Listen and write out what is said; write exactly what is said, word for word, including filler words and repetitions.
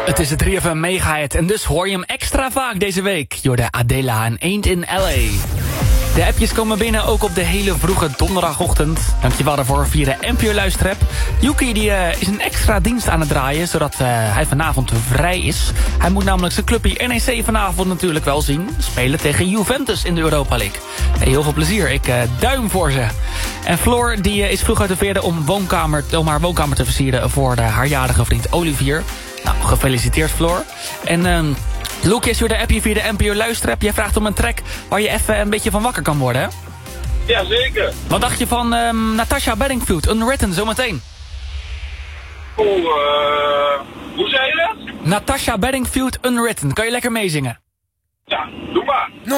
Het is de drie F M Mega-hit en dus hoor je hem extra vaak deze week. Jorda Adela en Ain't in L A. De appjes komen binnen ook op de hele vroege donderdagochtend. Dankjewel daarvoor via de N P O Luisterapp. Yuki die, uh, is een extra dienst aan het draaien, zodat uh, hij vanavond vrij is. Hij moet namelijk zijn clubje N E C vanavond natuurlijk wel zien. Spelen tegen Juventus in de Europa League. Hey, heel veel plezier, ik uh, duim voor ze. En Floor die, uh, is vroeg uit de veerde om, woonkamer, om haar woonkamer te versieren voor de haarjarige vriend Olivier. Nou, gefeliciteerd Floor. En... Uh, Lucas, door de appje via de N P O Luisterapp. Jij vraagt om een track waar je even een beetje van wakker kan worden, hè? Jazeker. Wat dacht je van um, Natasha Bedingfield, Unwritten, zometeen? Oh, uh, hoe zei je dat? Natasha Bedingfield, Unwritten. Kan je lekker meezingen? Ja, doe maar.